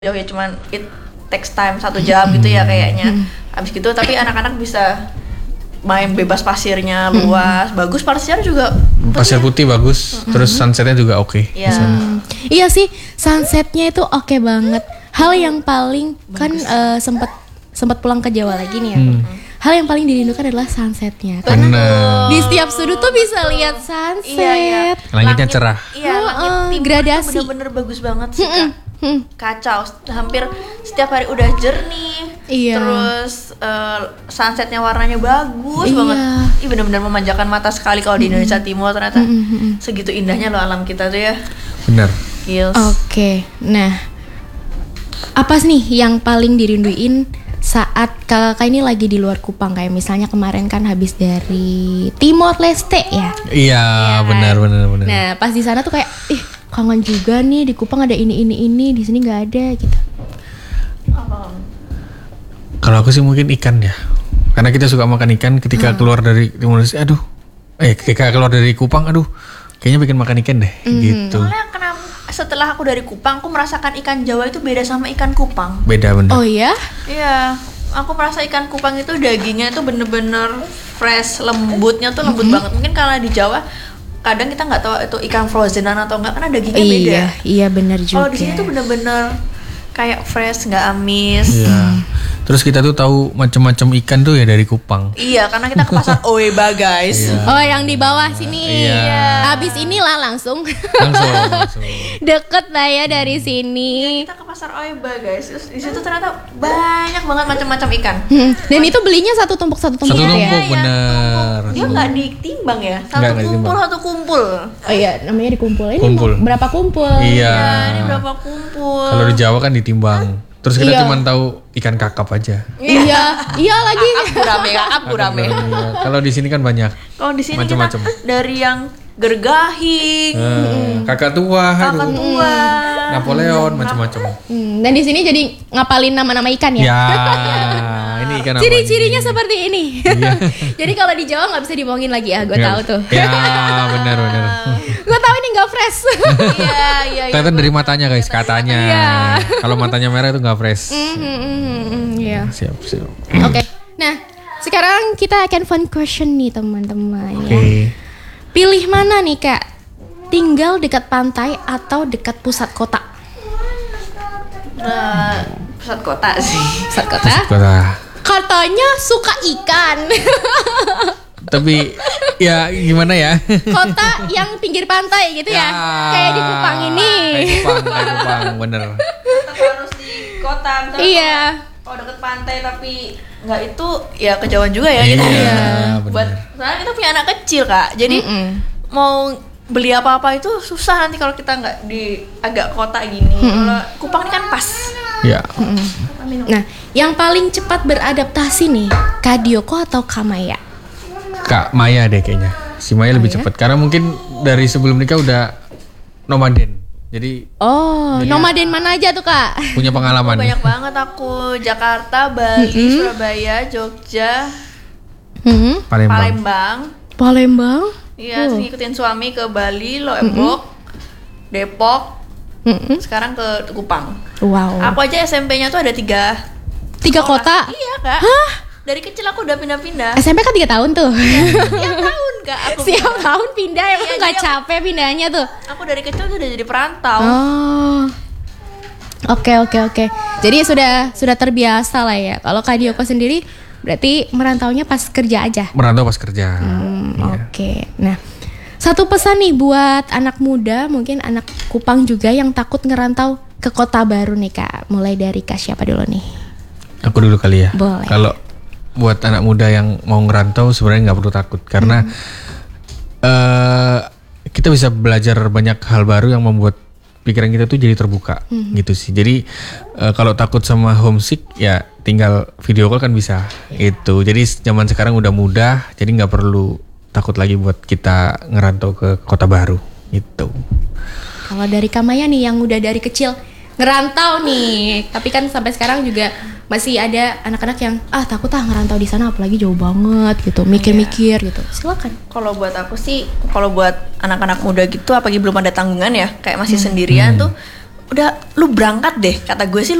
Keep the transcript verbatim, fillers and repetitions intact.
jauh ya, cuman it takes time satu jam gitu ya kayaknya. Habis gitu tapi anak-anak bisa main bebas pasirnya luas, bagus pasirnya juga. Pasir putih bagus, mm-hmm. Terus sunsetnya juga oke. Okay iya. Hmm. Iya sih, sunsetnya itu oke okay banget. Hal yang paling bagus. Kan uh, sempat sempat pulang ke Jawa lagi nih ya. Hmm. Hal yang paling dirindukan adalah sunsetnya. Karena Bener. di setiap sudut tuh bisa lihat sunset. Iya, iya. Langitnya cerah. Iya, oh, langit uh, timur gradasi. itu bener-bener bagus banget sih Kak. Hmm. Kacau, hampir setiap hari udah jernih. Iya. Terus uh, sunsetnya warnanya bagus iya. banget. Ih benar-benar memanjakan mata sekali kalau di Indonesia Timur ternyata. Mm-hmm. Segitu indahnya loh alam kita tuh ya. Benar. Gils. Oke. Okay. Nah, apa sih nih yang paling dirinduin saat kakak ini lagi di luar Kupang, kayak misalnya kemarin kan habis dari Timor Leste ya? Iya, ya, benar benar benar. Nah, pas di sana tuh kayak ih kangen juga nih, di Kupang ada ini ini ini, di sini nggak ada gitu. Oh. Kalau aku sih mungkin ikan ya, karena kita suka makan ikan. Ketika hmm. keluar dari Timor Leste, aduh, eh ketika keluar dari Kupang, aduh, kayaknya bikin makan ikan deh, mm-hmm. gitu. Soalnya kenapa setelah aku dari Kupang, aku merasakan ikan Jawa itu beda sama ikan Kupang. Beda bener. Oh iya? Iya, aku merasa ikan Kupang itu dagingnya itu bener-bener fresh, lembutnya tuh lembut mm-hmm. banget. Mungkin kalau di Jawa kadang kita nggak tahu itu ikan frozenan atau enggak karena dagingnya iya, beda. Iya, iya benar juga. Kalau di sini tuh bener-bener kayak fresh, nggak amis. Iya. Terus kita tuh tahu macam-macam ikan tuh ya dari Kupang. Iya, karena kita ke pasar Oeba guys. Iya. Oh, yang di bawah sini. Iya. Habis inilah langsung. Langsung. langsung. Deket lah ya dari sini. Iya, kita ke pasar Oeba guys. Terus di situ ternyata banyak banget macam-macam ikan. Hmm. Dan itu belinya satu tumpuk satu tumpuk. Satu ya? tumpuk ya, bener. Dia nggak ditimbang ya. Satu Nggak, kumpul ditimbang. satu kumpul. Oh iya, namanya dikumpul. Ini Kumpul. berapa kumpul? Iya. Ya, ini berapa kumpul? Kalau di Jawa kan ditimbang. Terus kita iya. cuma tahu ikan kakap aja. Iya, iya lagi. Gurame, kakap gurame. Kalau di sini kan banyak. Kalau di sini kita macam-macam. dari yang gergahing, Hmm, kakak tua, kakak aduh. tua, Napoleon, macam-macam. Hmm, dan di sini jadi ngapalin nama-nama ikan ya? Ya, ini ikan apa? Ciri-cirinya ini? seperti ini. Iya. Jadi kalau di Jawa nggak bisa dibohongin lagi ya, gue Nggak. tahu tuh. Ya, benar-benar. Gue tahu ini nggak fresh. Iya, iya. Ternyata dari matanya guys, katanya. Iya. Kalau matanya merah itu nggak fresh. Mm, mm, mm, mm, iya. Siap, siap. Oke. Nah, sekarang kita akan fun question nih teman-teman. Oke. Ya. Pilih mana nih Kak? Tinggal dekat pantai atau dekat pusat kota? Nah, pusat kota sih. Pusat kota? Kota. Katanya suka ikan. Tapi ya gimana ya? Kota yang pinggir pantai gitu ya? Kayak di Kupang ini. Kayak Kupang, kayak Kupang, bener. Tetap harus di kota. Misalnya Iya. Kalau deket pantai tapi nggak itu ya kejauhan juga ya. Iya, gitu. bener. Buat soalnya kita punya anak kecil Kak. Jadi Mm-mm. mau beli apa-apa itu susah nanti kalau kita nggak di agak kota gini. Kalau Kupang ini kan pas. Ya. Nah, yang paling cepat beradaptasi nih, Kak Dioko atau Kak Maya? Kak Maya deh kayaknya. Si Maya oh, lebih ya? cepat karena mungkin dari sebelum nikah udah nomaden. Jadi Oh, Jadi, nomaden mana aja tuh Kak? punya pengalaman. Banyak banget aku Jakarta, Bali, Surabaya, Jogja, Hmm? Palembang. Palembang. Palembang? Iya, Oh. terus ngikutin suami ke Bali, Lombok, Depok, Mm-mm. sekarang ke Kupang. Wow. Aku aja S M P-nya tuh ada tiga Tiga sekolah. kota? Iya kak. Hah? Dari kecil aku udah pindah-pindah. S M P kan tiga tahun tuh. Tiap tahun kak aku. Setiap pindah. tahun pindah, emang Iya, nggak jadi aku- capek pindahnya tuh. Aku dari kecil tuh udah jadi perantau. Oh. Oke oke oke. Jadi sudah sudah terbiasa lah ya. Kalau Kak Dioko sendiri berarti merantaunya pas kerja aja. Merantau pas kerja. Hmm, Iya. Oke. Nah, satu pesan nih buat anak muda, mungkin anak Kupang juga yang takut ngerantau ke kota baru nih Kak. Mulai dari Kak siapa dulu nih? Aku dulu kali ya. Boleh. Kalau buat anak muda yang mau ngerantau sebenarnya nggak perlu takut karena eh, kita bisa belajar banyak hal baru yang membuat pikiran kita tuh jadi terbuka gitu sih. Jadi eh, kalau takut sama homesick ya tinggal video call kan bisa itu. Jadi zaman sekarang udah mudah, jadi nggak perlu takut lagi buat kita ngerantau ke kota baru gitu. Kalau dari Kamaya nih yang udah dari kecil ngerantau nih, tapi kan sampai sekarang juga masih ada anak-anak yang ah takut ah ngerantau di sana apalagi jauh banget gitu, mikir-mikir gitu. Silakan. Kalau buat aku sih, kalau buat anak-anak muda gitu, apalagi belum ada tanggungan ya, kayak masih sendirian Hmm. tuh, udah lu berangkat deh, kata gue sih